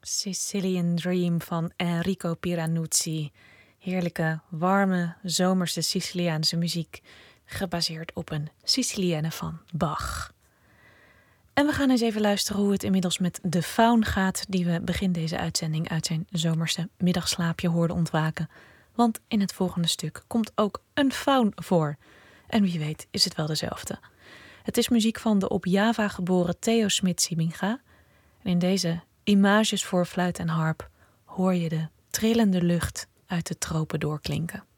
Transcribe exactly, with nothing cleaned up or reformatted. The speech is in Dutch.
Sicilian Dream van Enrico Piranuzzi. Heerlijke, warme, zomerse Siciliaanse muziek, gebaseerd op een Sicilienne van Bach. En we gaan eens even luisteren hoe het inmiddels met de faun gaat, die we begin deze uitzending uit zijn zomerse middagslaapje hoorden ontwaken. Want in het volgende stuk komt ook een faun voor. En wie weet is het wel dezelfde. Het is muziek van de op Java geboren Theo Smit-Sibinga. En in deze images voor fluit en harp hoor je de trillende lucht uit de tropen doorklinken.